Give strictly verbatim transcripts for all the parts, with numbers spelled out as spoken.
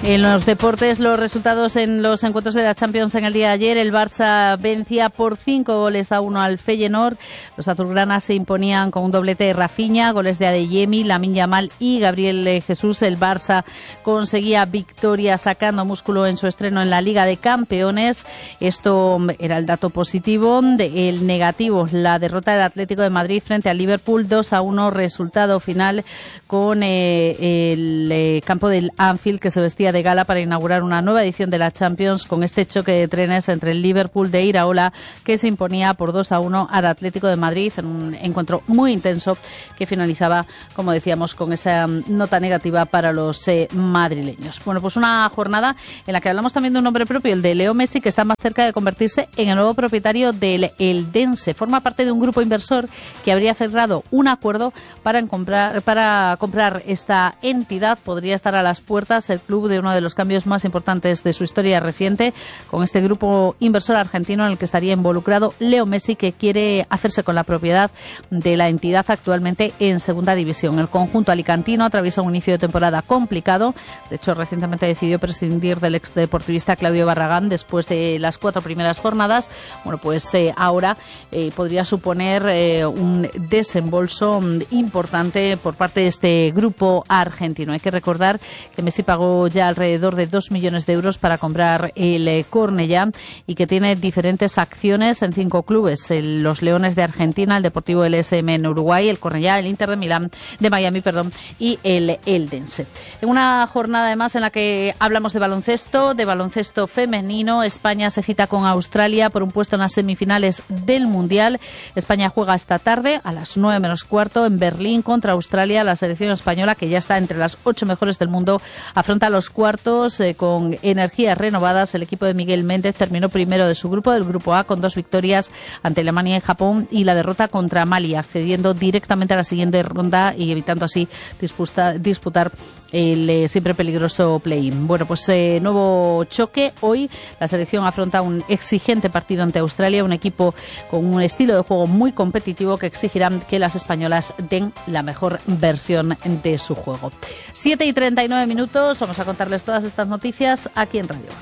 En los deportes, los resultados en los encuentros de la Champions en el día de ayer. El Barça vencía por cinco goles a uno al Feyenoord. Los azulgranas se imponían con un doblete de Rafinha, goles de Adeyemi, Lamine Yamal y Gabriel Jesús. El Barça conseguía victoria sacando músculo en su estreno en la Liga de Campeones. Esto era el dato positivo. El negativo, la derrota del Atlético de Madrid frente al Liverpool, dos a uno, resultado final con eh, el eh, campo del Anfield, que se vestía de gala para inaugurar una nueva edición de la Champions con este choque de trenes entre el Liverpool de Iraola, que se imponía por dos a uno al Atlético de Madrid en un encuentro muy intenso que finalizaba, como decíamos, con esa nota negativa para los eh, madrileños. Bueno, pues una jornada en la que hablamos también de un nombre propio, el de Leo Messi, que está más cerca de convertirse en el nuevo propietario del Eldense. Forma parte de un grupo inversor que habría cerrado un acuerdo para comprar, para comprar esta entidad. Podría estar a las puertas el club de uno de los cambios más importantes de su historia reciente, con este grupo inversor argentino en el que estaría involucrado Leo Messi, que quiere hacerse con la propiedad de la entidad actualmente en segunda división. El conjunto alicantino atraviesa un inicio de temporada complicado. De hecho, recientemente decidió prescindir del exdeportivista Claudio Barragán después de las cuatro primeras jornadas. Bueno, pues eh, ahora eh, podría suponer eh, un desembolso importante por parte de este grupo argentino. Hay que recordar que Messi pagó ya alrededor de dos millones de euros para comprar el eh, Cornellá, y que tiene diferentes acciones en cinco clubes: el, los Leones de Argentina, el Deportivo L S M en Uruguay, el Cornellá, el Inter de Milán, de Miami, perdón, y el Eldense. En una jornada además en la que hablamos de baloncesto, de baloncesto femenino. España se cita con Australia por un puesto en las semifinales del Mundial. España juega esta tarde a las nueve menos cuarto en Berlín contra Australia. La selección española, que ya está entre las ocho mejores del mundo, afronta los cuartos eh, con energías renovadas. El equipo de Miguel Méndez terminó primero de su grupo, del grupo A, con dos victorias ante Alemania y Japón, y la derrota contra Mali, accediendo directamente a la siguiente ronda y evitando así disputa, disputar el eh, siempre peligroso play-in. Bueno, pues eh, nuevo choque. Hoy la selección afronta un exigente partido ante Australia, un equipo con un estilo de juego muy competitivo que exigirán que las españolas den la mejor versión de su juego. siete y treinta y nueve minutos, vamos a contarles todas estas noticias aquí en Radio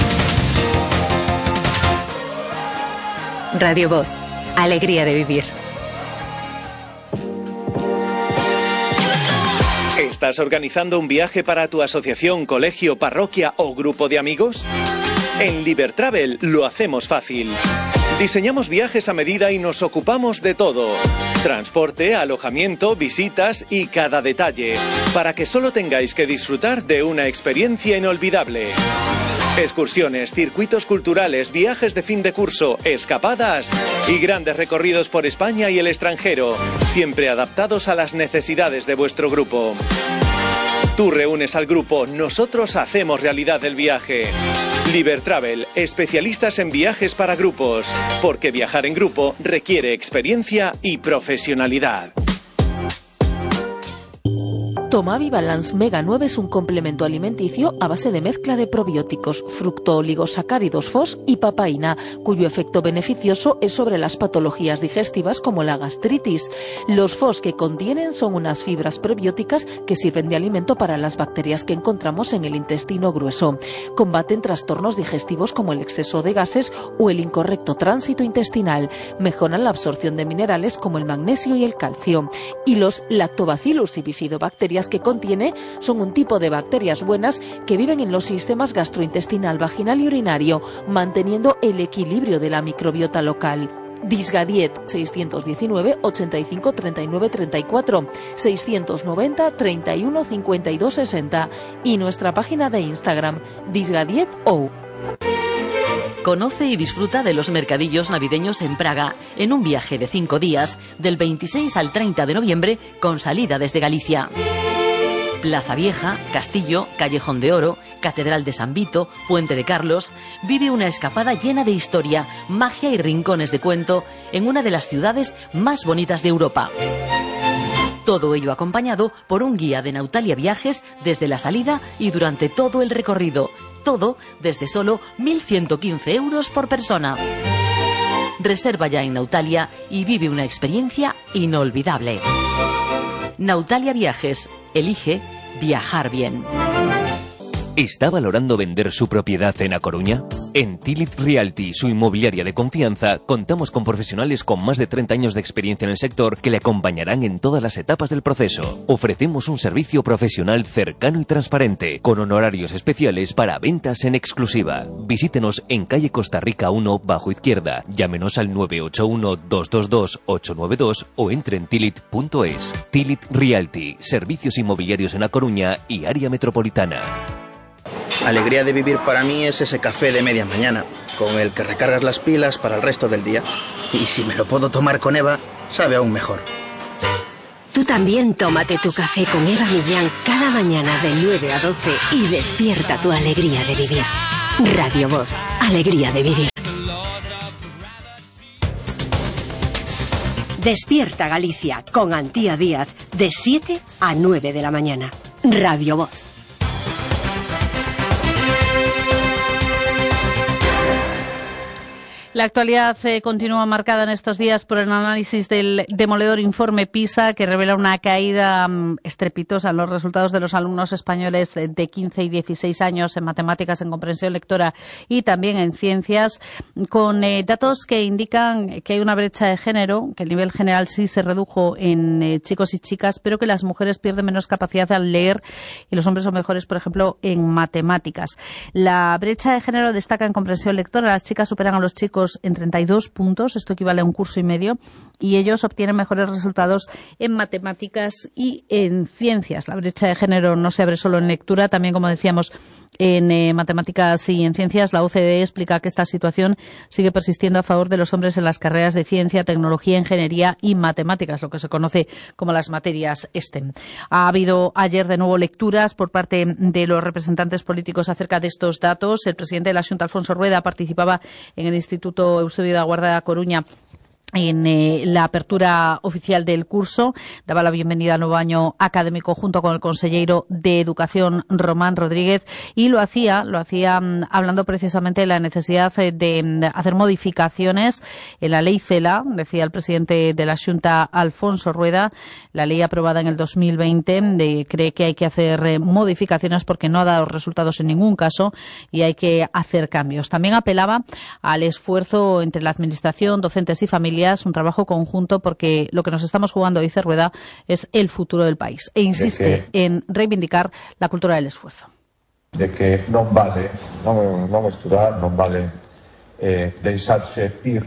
Voz. Radio Voz, alegría de vivir. ¿Estás organizando un viaje para tu asociación, colegio, parroquia o grupo de amigos? En Libertravel lo hacemos fácil. Diseñamos viajes a medida y nos ocupamos de todo: transporte, alojamiento, visitas y cada detalle, para que solo tengáis que disfrutar de una experiencia inolvidable. Excursiones, circuitos culturales, viajes de fin de curso, escapadas y grandes recorridos por España y el extranjero, siempre adaptados a las necesidades de vuestro grupo. Tú reúnes al grupo, nosotros hacemos realidad el viaje. Libertravel, especialistas en viajes para grupos, porque viajar en grupo requiere experiencia y profesionalidad. Tomavi Balance Mega nueve es un complemento alimenticio a base de mezcla de probióticos, fructooligosacáridos F O S y papaína, cuyo efecto beneficioso es sobre las patologías digestivas como la gastritis. Los F O S que contienen son unas fibras prebióticas que sirven de alimento para las bacterias que encontramos en el intestino grueso. Combaten trastornos digestivos como el exceso de gases o el incorrecto tránsito intestinal. Mejoran la absorción de minerales como el magnesio y el calcio. Y los Lactobacillus y bifidobacterias que contiene son un tipo de bacterias buenas que viven en los sistemas gastrointestinal, vaginal y urinario, manteniendo el equilibrio de la microbiota local. Disgadiet seiscientos diecinueve, ochenta y cinco, treinta y nueve, treinta y cuatro, seiscientos noventa, treinta y uno, cincuenta y dos, sesenta y nuestra página de Instagram Disgadiet O. Conoce y disfruta de los mercadillos navideños en Praga, en un viaje de cinco días, del veintiséis al treinta de noviembre, con salida desde Galicia. Plaza Vieja, Castillo, Callejón de Oro, Catedral de San Vito, Puente de Carlos. Vive una escapada llena de historia, magia y rincones de cuento en una de las ciudades más bonitas de Europa. Todo ello acompañado por un guía de Nautalia Viajes desde la salida y durante todo el recorrido. Todo desde solo mil ciento quince euros por persona. Reserva ya en Nautalia y vive una experiencia inolvidable. Nautalia Viajes. Elige viajar bien. ¿Está valorando vender su propiedad en A Coruña? En Tilit Realty, su inmobiliaria de confianza, contamos con profesionales con más de treinta años de experiencia en el sector que le acompañarán en todas las etapas del proceso. Ofrecemos un servicio profesional cercano y transparente, con honorarios especiales para ventas en exclusiva. Visítenos en calle Costa Rica uno, bajo izquierda. Llámenos al nueve ocho uno, dos dos dos, ocho nueve dos o entre en tilit punto es. Tilit Realty, servicios inmobiliarios en A Coruña y área metropolitana. Alegría de vivir para mí es ese café de media mañana, con el que recargas las pilas para el resto del día. Y si me lo puedo tomar con Eva, sabe aún mejor. Tú también tómate tu café con Eva Millán cada mañana de nueve a doce y despierta tu alegría de vivir. Radio Voz, alegría de vivir. Despierta Galicia con Antía Díaz de siete a nueve de la mañana. Radio Voz. La actualidad eh, continúa marcada en estos días por el análisis del demoledor informe PISA, que revela una caída um, estrepitosa en los resultados de los alumnos españoles de, de quince y dieciséis años en matemáticas, en comprensión lectora y también en ciencias, con eh, datos que indican que hay una brecha de género, que el nivel general sí se redujo en eh, chicos y chicas, pero que las mujeres pierden menos capacidad al leer y los hombres son mejores, por ejemplo, en matemáticas. La brecha de género destaca en comprensión lectora. Las chicas superan a los chicos en treinta y dos puntos, esto equivale a un curso y medio, y ellos obtienen mejores resultados en matemáticas y en ciencias. La brecha de género no se abre solo en lectura, también, como decíamos, en eh, matemáticas y en ciencias. La O C D E explica que esta situación sigue persistiendo a favor de los hombres en las carreras de ciencia, tecnología, ingeniería y matemáticas, lo que se conoce como las materias STEM. Ha habido ayer de nuevo lecturas por parte de los representantes políticos acerca de estos datos. El presidente de la Xunta, Alfonso Rueda, participaba en el Instituto Eusebio de Aguarda de A Coruña en eh, la apertura oficial del curso. Daba la bienvenida al nuevo año académico junto con el consejero de Educación, Román Rodríguez, y lo hacía, lo hacía um, hablando precisamente de la necesidad de, de hacer modificaciones en la ley CELA, decía el presidente de la Xunta, Alfonso Rueda. La ley aprobada en el dos mil veinte de, cree que hay que hacer eh, modificaciones porque no ha dado resultados en ningún caso y hay que hacer cambios. También apelaba al esfuerzo entre la administración, docentes y familias, un trabajo conjunto, porque lo que nos estamos jugando, dice Rueda, es el futuro del país, e insiste que, en reivindicar la cultura del esfuerzo. De que non vale, non, non estudar, non vale eh, deixarse ir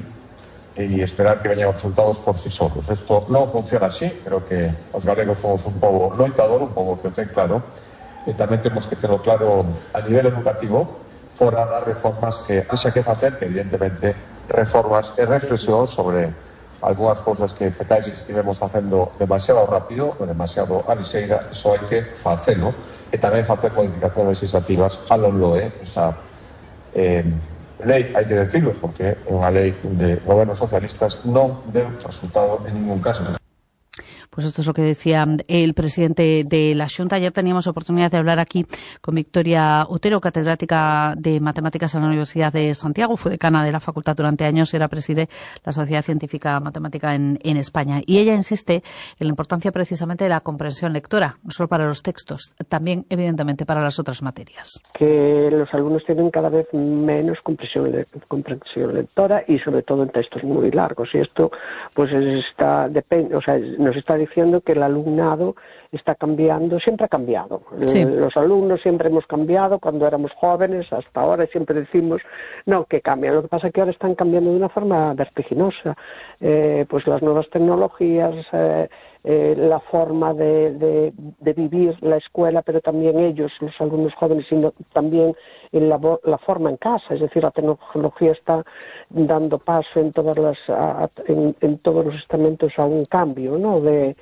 e esperar que veñan os resultados por si solos. Isto non funciona así. Creo que os galegos somos un pobo loitador, un pobo que o ten claro, e tamén temos que terlo claro a nivel educativo, fora das reformas que haxa que facer, que evidentemente reformas e reflexión sobre algunhas cousas que fecais estivemos facendo demasiado rápido ou demasiado a lixeira. Iso hai que facelo e tamén facer modificacións legislativas a lo loe. Esa eh, lei, hai que decirlo, porque é unha lei de gobernos socialistas, non deu resultado en ningún caso. Pues esto es lo que decía el presidente de la Xunta. Ayer teníamos oportunidad de hablar aquí con Victoria Otero, catedrática de Matemáticas en la Universidad de Santiago. Fue decana de la facultad durante años y ahora preside la Sociedad Científica Matemática en, en España. Y ella insiste en la importancia precisamente de la comprensión lectora, no solo para los textos, también, evidentemente, para las otras materias. Que los alumnos tienen cada vez menos comprensión, comprensión lectora y, sobre todo, en textos muy largos. Y esto, pues, está, depende, o sea, nos está diciendo que el alumnado está cambiando, siempre ha cambiado. Sí. Los alumnos siempre hemos cambiado cuando éramos jóvenes, hasta ahora, y siempre decimos, no, que cambian. Lo que pasa es que ahora están cambiando de una forma vertiginosa. Eh, pues las nuevas tecnologías, eh, eh, la forma de, de, de vivir la escuela, pero también ellos, los alumnos jóvenes, sino también en la, la forma en casa. Es decir, la tecnología está dando paso en todas las, a, en, en todos los estamentos a un cambio, ¿no?, de,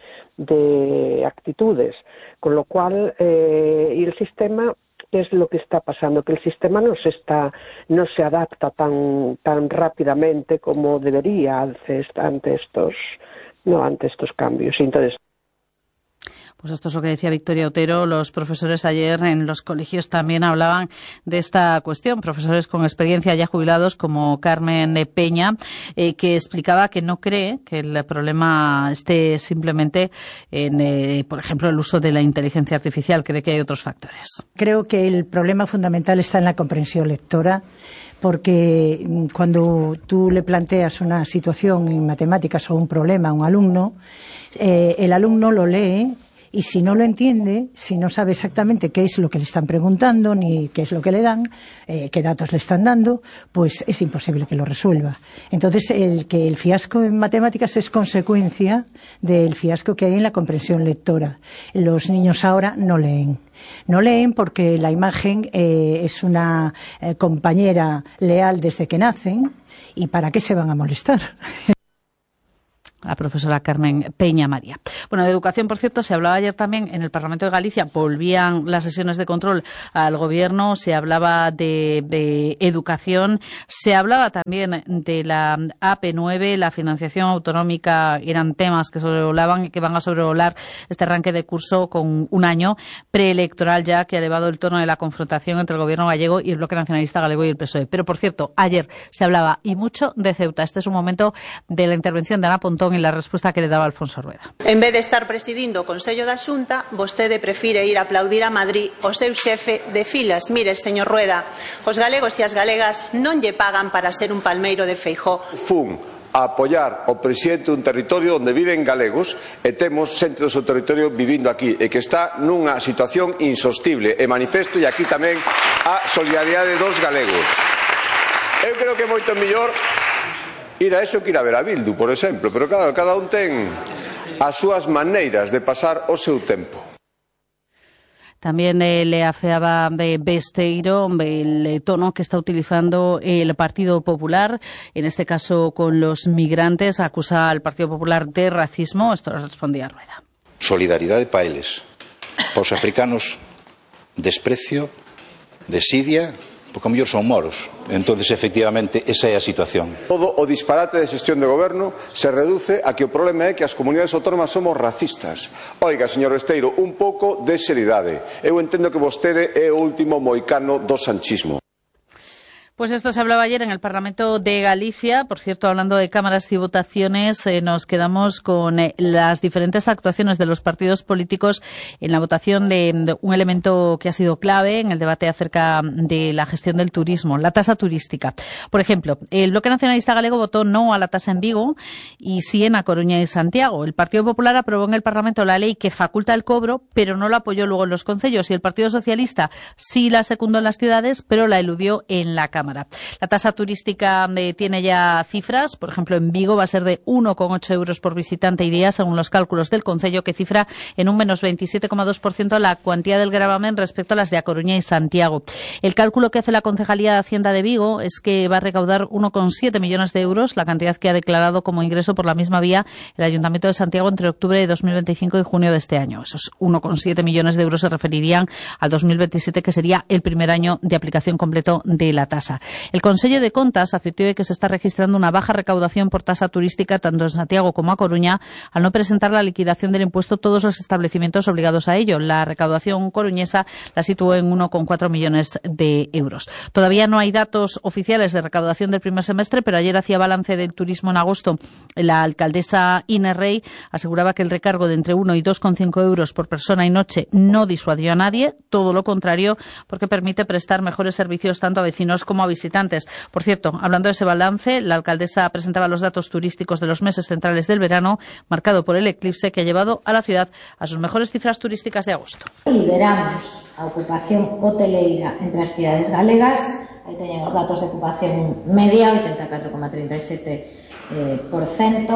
de actitudes. Con lo cual, eh, y el sistema, es lo que está pasando, que el sistema no se está, no se adapta tan tan rápidamente como debería ante estos, no, ante estos cambios. Entonces, Pues esto es lo que decía Victoria Otero. Los profesores ayer en los colegios también hablaban de esta cuestión. Profesores con experiencia ya jubilados como Carmen Peña, eh, que explicaba que no cree que el problema esté simplemente en, eh, por ejemplo, el uso de la inteligencia artificial. Cree que hay otros factores. Creo que el problema fundamental está en la comprensión lectora, porque cuando tú le planteas una situación en matemáticas o un problema a un alumno, eh, el alumno lo lee. Y si no lo entiende, si no sabe exactamente qué es lo que le están preguntando, ni qué es lo que le dan, eh, qué datos le están dando, pues es imposible que lo resuelva. Entonces, el que el fiasco en matemáticas es consecuencia del fiasco que hay en la comprensión lectora. Los niños ahora no leen. No leen porque la imagen eh, es una eh, compañera leal desde que nacen, y ¿para qué se van a molestar? La profesora Carmen Peña María. Bueno, de educación, por cierto, se hablaba ayer también en el Parlamento de Galicia. Volvían las sesiones de control al Gobierno. Se hablaba de, de educación. Se hablaba también de la A P nueve, la financiación autonómica. Eran temas que sobrevolaban y que van a sobrevolar este arranque de curso con un año preelectoral ya que ha elevado el tono de la confrontación entre el Gobierno gallego y el Bloque Nacionalista Galego y el P S O E. Pero, por cierto, ayer se hablaba y mucho de Ceuta. Este es un momento de la intervención de Ana Pontón en la respuesta que le daba Alfonso Rueda. En vez de estar presidindo o Consello da Xunta, vostede prefire ir a aplaudir a Madrid o seu xefe de filas. Mire, señor Rueda, os galegos e as galegas non lle pagan para ser un palmeiro de Feijóo. Fun a apoiar o presidente dun territorio onde viven galegos e temos xente do seu territorio vivindo aquí e que está nunha situación insostible e manifesto e aquí tamén a solidaridade dos galegos. Eu creo que é moito mellor ir a eso que ir a ver a Bildu, por exemplo, pero claro, cada un ten as súas maneiras de pasar o seu tempo. También eh, le afeaba de Besteiro el eh, tono que está utilizando el Partido Popular, en este caso con los migrantes. Acusa al Partido Popular de racismo. Esto lo respondía Rueda. Solidaridade pa eles. Os africanos, desprecio, desidia, porque a mellor son moros. Entonces, efectivamente, esa é a situación. Todo o disparate de xestión de goberno se reduce a que o problema é que as comunidades autónomas somos racistas. Oiga, señor Besteiro, un pouco de seriedade. Eu entendo que vostede é o último moicano do sanchismo. Pues esto se hablaba ayer en el Parlamento de Galicia. Por cierto, hablando de cámaras y votaciones, eh, nos quedamos con eh, las diferentes actuaciones de los partidos políticos en la votación de, de un elemento que ha sido clave en el debate acerca de la gestión del turismo, la tasa turística. Por ejemplo, el Bloque Nacionalista Galego votó no a la tasa en Vigo y sí en A Coruña y Santiago. El Partido Popular aprobó en el Parlamento la ley que faculta el cobro, pero no lo apoyó luego en los concellos. Y el Partido Socialista sí la secundó en las ciudades, pero la eludió en la Cámara. La tasa turística eh, tiene ya cifras. Por ejemplo, en Vigo va a ser de uno coma ocho euros por visitante y día, según los cálculos del Concello, que cifra en un menos veintisiete coma dos por ciento la cuantía del gravamen respecto a las de A Coruña y Santiago. El cálculo que hace la Concejalía de Hacienda de Vigo es que va a recaudar uno coma siete millones de euros, la cantidad que ha declarado como ingreso por la misma vía el Ayuntamiento de Santiago entre octubre de dos mil veinticinco y junio de este año. Esos uno coma siete millones de euros se referirían al dos mil veintisiete, que sería el primer año de aplicación completo de la tasa. El Consello de Contas advirtió de que se está registrando una baja recaudación por tasa turística tanto en Santiago como a Coruña al no presentar la liquidación del impuesto todos los establecimientos obligados a ello. La recaudación coruñesa la situó en uno coma cuatro millones de euros. Todavía no hay datos oficiales de recaudación del primer semestre, pero ayer hacía balance del turismo en agosto. La alcaldesa Inés Rey aseguraba que el recargo de entre uno y dos coma cinco euros por persona y noche no disuadió a nadie, todo lo contrario, porque permite prestar mejores servicios tanto a vecinos como a visitantes. Por cierto, hablando de ese balance, la alcaldesa presentaba los datos turísticos de los meses centrales del verano, marcado por el eclipse que ha llevado a la ciudad a sus mejores cifras turísticas de agosto. Lideramos a ocupación hoteleira entre as cidades galegas. Aí teñen os datos de ocupación media, oitenta e catro coma trinta e sete por cento.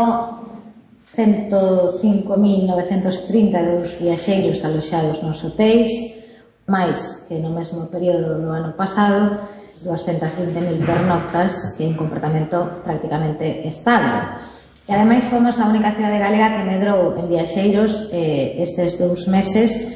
ciento cinco mil novecentos trinta e dous viaxeiros aloxados nos hotéis, máis que no mesmo período do ano pasado, doscientas veinte mil pernoctas, que é un comportamento prácticamente estable. E ademais fomos a única cidade galega que medrou en viaxeiros eh, estes dous meses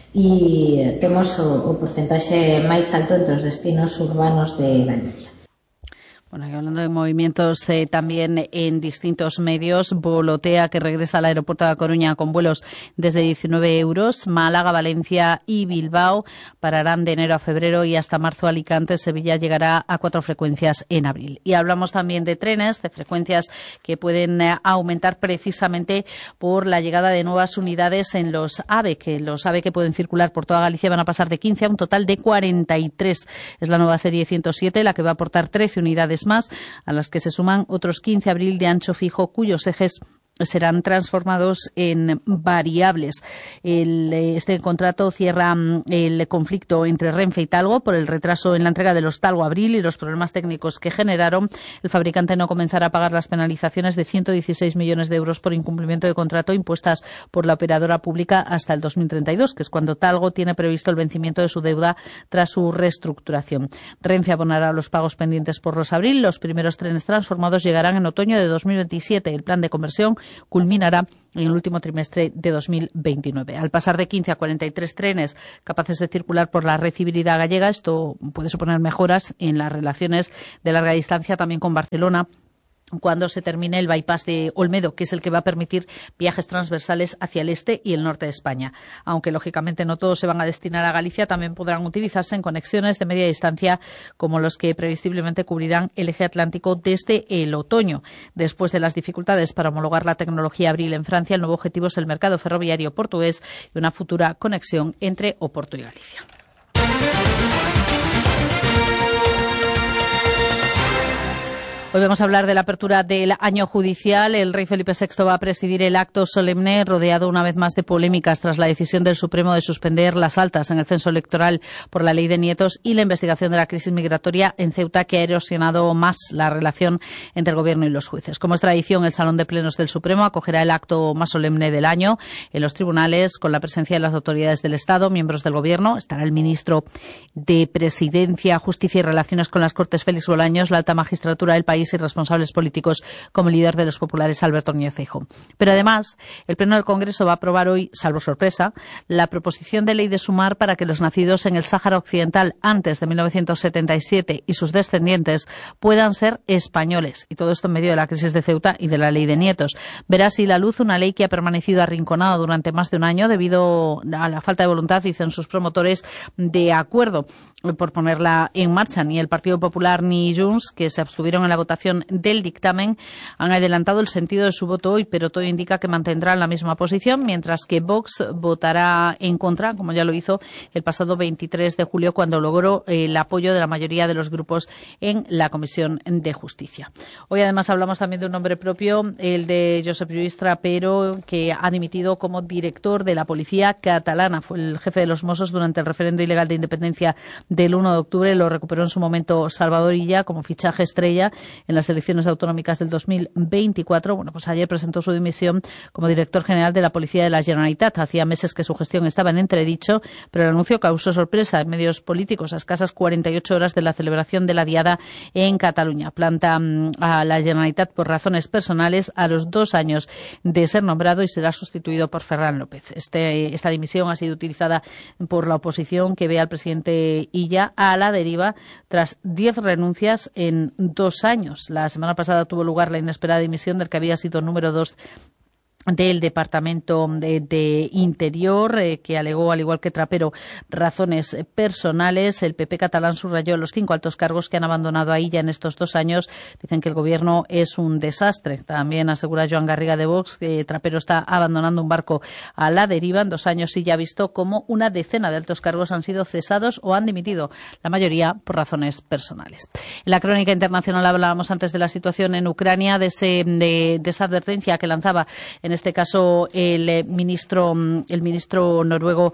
e temos o, o porcentaxe máis alto entre os destinos urbanos de Galicia. Bueno, hablando de movimientos eh, también en distintos medios, Volotea, que regresa al aeropuerto de A Coruña con vuelos desde diecinueve euros, Málaga, Valencia y Bilbao pararán de enero a febrero y hasta marzo Alicante, Sevilla llegará a cuatro frecuencias en abril. Y hablamos también de trenes, de frecuencias que pueden eh, aumentar precisamente por la llegada de nuevas unidades en los AVE, que los AVE que pueden circular por toda Galicia van a pasar de quince a un total de cuarenta y tres. Es la nueva serie ciento siete, la que va a aportar trece unidades más, a las que se suman otros quince abril de ancho fijo, cuyos ejes serán transformados en variables. El, este contrato cierra el conflicto entre Renfe y Talgo por el retraso en la entrega de los Talgo Abril y los problemas técnicos que generaron. El fabricante no comenzará a pagar las penalizaciones de ciento dieciséis millones de euros por incumplimiento de contrato impuestas por la operadora pública hasta el dos mil treinta y dos, que es cuando Talgo tiene previsto el vencimiento de su deuda tras su reestructuración. Renfe abonará los pagos pendientes por los Abril. Los primeros trenes transformados llegarán en otoño de dos mil veintisiete. El plan de conversión culminará en el último trimestre de dos mil veintinueve. Al pasar de quince a cuarenta y tres trenes capaces de circular por la red híbrida gallega, esto puede suponer mejoras en las relaciones de larga distancia también con Barcelona, cuando se termine el bypass de Olmedo, que es el que va a permitir viajes transversales hacia el este y el norte de España. Aunque, lógicamente, no todos se van a destinar a Galicia, también podrán utilizarse en conexiones de media distancia, como los que previsiblemente cubrirán el eje atlántico desde el otoño. Después de las dificultades para homologar la tecnología Abril en Francia, el nuevo objetivo es el mercado ferroviario portugués y una futura conexión entre Oporto y Galicia. Hoy vamos a hablar de la apertura del año judicial. El rey Felipe sexto va a presidir el acto solemne, rodeado una vez más de polémicas tras la decisión del Supremo de suspender las altas en el censo electoral por la ley de nietos y la investigación de la crisis migratoria en Ceuta, que ha erosionado más la relación entre el Gobierno y los jueces. Como es tradición, el Salón de Plenos del Supremo acogerá el acto más solemne del año en los tribunales, con la presencia de las autoridades del Estado, miembros del Gobierno. Estará el ministro de Presidencia, Justicia y Relaciones con las Cortes, Félix Bolaños, la alta magistratura del país y responsables políticos como el líder de los populares, Alberto Núñez Feijóo. Pero además, el Pleno del Congreso va a aprobar hoy, salvo sorpresa, la proposición de ley de sumar para que los nacidos en el Sáhara Occidental antes de mil novecientos setenta y siete y sus descendientes puedan ser españoles. Y todo esto en medio de la crisis de Ceuta y de la ley de nietos. Verá así la luz una ley que ha permanecido arrinconada durante más de un año debido a la falta de voluntad, dicen sus promotores, de acuerdo por ponerla en marcha. Ni el Partido Popular ni Junts, que se abstuvieron en la votación del dictamen, han adelantado el sentido de su voto hoy, pero todo indica que mantendrán la misma posición, mientras que Vox votará en contra, como ya lo hizo el pasado veintitrés de julio, cuando logró el apoyo de la mayoría de los grupos en la Comisión de Justicia. Hoy además hablamos también de un nombre propio, el de Josep Lluís Trapero, que ha dimitido como director de la Policía Catalana. Fue el jefe de los Mossos durante el referendo ilegal de independencia del uno de octubre. Lo recuperó en su momento Salvador Illa como fichaje estrella en las elecciones autonómicas del dos mil veinticuatro. Bueno, pues ayer presentó su dimisión como director general de la Policía de la Generalitat. Hacía meses que su gestión estaba en entredicho, pero el anuncio causó sorpresa en medios políticos a escasas cuarenta y ocho horas de la celebración de la Diada en Cataluña. Planta a la Generalitat por razones personales a los dos años de ser nombrado y será sustituido por Ferran López. Este, esta dimisión ha sido utilizada por la oposición, que ve al presidente Illa a la deriva tras diez renuncias en dos años. La semana pasada tuvo lugar la inesperada dimisión del que había sido número dos del Departamento de, de Interior, eh, que alegó, al igual que Trapero, razones personales. El P P catalán subrayó los cinco altos cargos que han abandonado a Illa en estos dos años. Dicen que el gobierno es un desastre. También asegura Joan Garriga de Vox que Trapero está abandonando un barco a la deriva. En dos años Illa ha visto cómo una decena de altos cargos han sido cesados o han dimitido, la mayoría por razones personales. En la crónica internacional hablábamos antes de la situación en Ucrania, de, ese, de, de esa advertencia que lanzaba en este caso el ministro el ministro noruego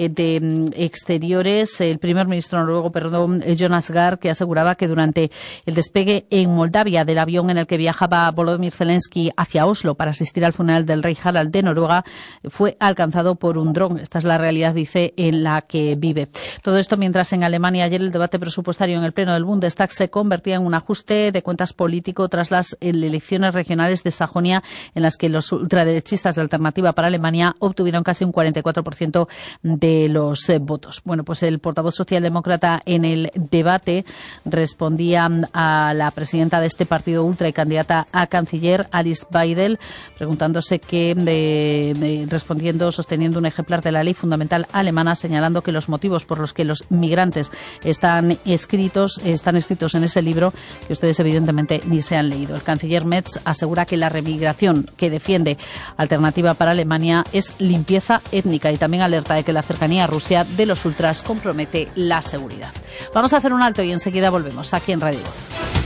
de Exteriores, el primer ministro noruego, perdón, Jonas Gahr, que aseguraba que durante el despegue en Moldavia del avión en el que viajaba Volodymyr Zelensky hacia Oslo para asistir al funeral del rey Harald de Noruega, fue alcanzado por un dron. Esta es la realidad, dice, en la que vive. Todo esto mientras en Alemania ayer el debate presupuestario en el Pleno del Bundestag se convertía en un ajuste de cuentas político tras las elecciones regionales de Sajonia, en las que los ultraderechos ultraderechistas de Alternativa para Alemania obtuvieron casi un cuarenta y cuatro por ciento de los eh, votos. Bueno, pues el portavoz socialdemócrata en el debate respondía a la presidenta de este partido ultra y candidata a canciller, Alice Weidel, preguntándose que, de, de, respondiendo, sosteniendo un ejemplar de la ley fundamental alemana, señalando que los motivos por los que los migrantes están escritos, están escritos en ese libro que ustedes evidentemente ni se han leído. El canciller Metz asegura que la remigración que defiende Alternativa para Alemania es limpieza étnica y también alerta de que la cercanía a Rusia de los ultras compromete la seguridad. Vamos a hacer un alto y enseguida volvemos aquí en Radio Voz.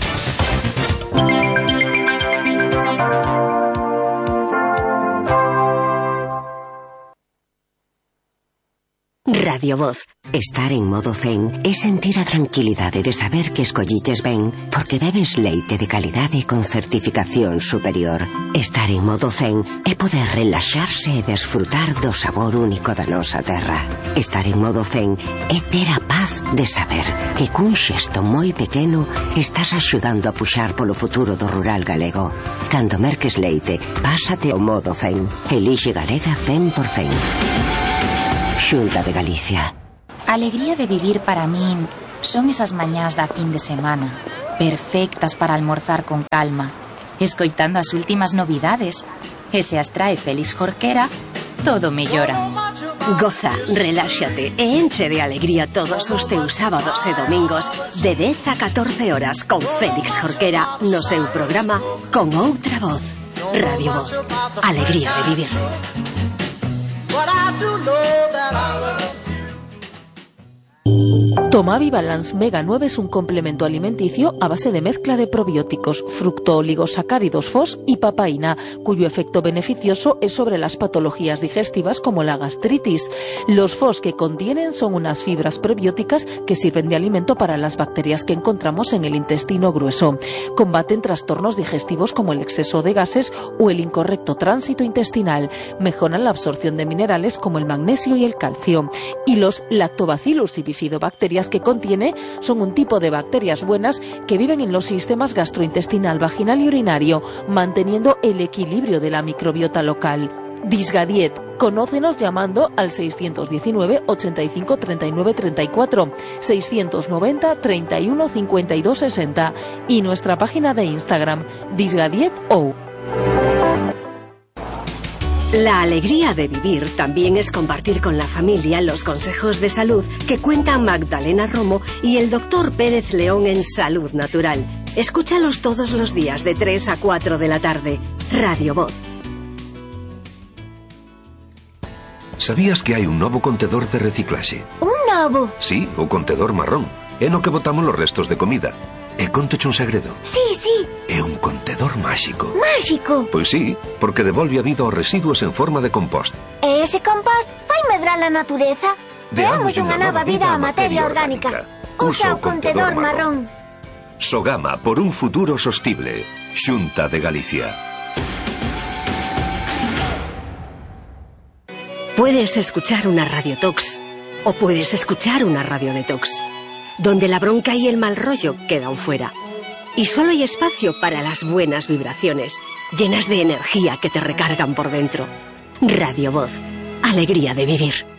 Radio Voz. Estar en modo zen é sentir a tranquilidade de saber que escolliches ben porque bebes leite de calidade con certificación superior. Estar en modo zen é poder relaxarse e desfrutar do sabor único da nosa terra. Estar en modo zen é ter a paz de saber que cun xesto moi pequeno estás axudando a puxar polo futuro do rural galego. Cando merques leite, pásate ao modo zen. Elixe Galega cen por cen. Xunta de Galicia. Alegría de vivir para min son esas mañás da fin de semana, perfectas para almorzar con calma, escoitando as últimas novidades, e se as trae Félix Jorquera, todo mellora. Goza, reláxate e enche de alegría todos os teus sábados e domingos de dez a catorce horas con Félix Jorquera no seu programa Con Outra Voz. Radio Voz. Alegría de vivir. Tomavi Balance Mega nueve es un complemento alimenticio a base de mezcla de probióticos, fructooligosacáridos F O S y papaína, cuyo efecto beneficioso es sobre las patologías digestivas como la gastritis. Los F O S que contienen son unas fibras prebióticas que sirven de alimento para las bacterias que encontramos en el intestino grueso. Combaten trastornos digestivos como el exceso de gases o el incorrecto tránsito intestinal. Mejoran la absorción de minerales como el magnesio y el calcio. Y los lactobacillus y bifidobacterias que contiene son un tipo de bacterias buenas que viven en los sistemas gastrointestinal, vaginal y urinario, manteniendo el equilibrio de la microbiota local. Disgadiet. Conócenos llamando al seiscientos diecinueve, ochenta y cinco, treinta y nueve, treinta y cuatro, seiscientos noventa, treinta y uno, cincuenta y dos, sesenta y nuestra página de Instagram, disgadietou. La alegría de vivir también es compartir con la familia los consejos de salud que cuentan Magdalena Romo y el doctor Pérez León en Salud Natural. Escúchalos todos los días de tres a cuatro de la tarde. Radio Voz. Sabías que hai un novo contedor de reciclaxe? Un novo? Sí, o contedor marrón. É no que botamos os restos de comida. E contoche un segredo. Sí, sí. É un contedor máxico. Máxico? Pois sí, porque devolve a vida aos residuos en forma de compost. E ese compost fai medrar a natureza? Deamos unha nova vida á materia orgánica. Usa o contedor marrón. Sogama por un futuro sostible. Xunta de Galicia. Puedes escuchar una radiotox o puedes escuchar una radiodetox, donde la bronca y el mal rollo quedan fuera. Y solo hay espacio para las buenas vibraciones, llenas de energía que te recargan por dentro. Radio Voz. Alegría de vivir.